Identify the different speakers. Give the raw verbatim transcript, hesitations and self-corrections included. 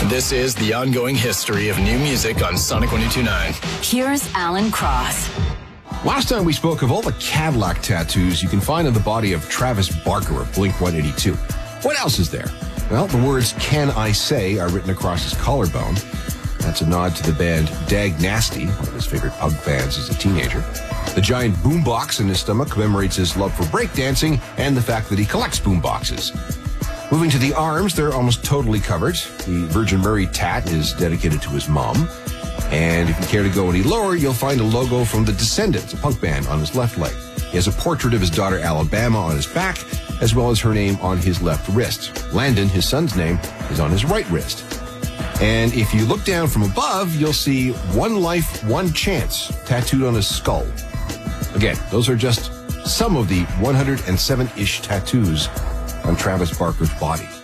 Speaker 1: This is the ongoing history of new music on Sonic one oh two point nine.
Speaker 2: Here's Alan Cross.
Speaker 3: Last time we spoke of all the Cadillac tattoos you can find on the body of Travis Barker of Blink one eighty-two. What else is there? Well, the words "Can I Say" are written across his collarbone. That's a nod to the band Dag Nasty, one of his favorite punk bands as a teenager. The giant boombox in his stomach commemorates his love for breakdancing and the fact that he collects boomboxes. Moving to the arms, they're almost totally covered. The Virgin Murray tat is dedicated to his mom. And if you care to go any lower, you'll find a logo from The Descendants, a punk band, on his left leg. He has a portrait of his daughter Alabama on his back, as well as her name on his left wrist. Landon, his son's name, is on his right wrist. And if you look down from above, you'll see "One Life, One Chance" tattooed on his skull. Again, those are just some of the one hundred seven-ish tattoos on Travis Barker's body.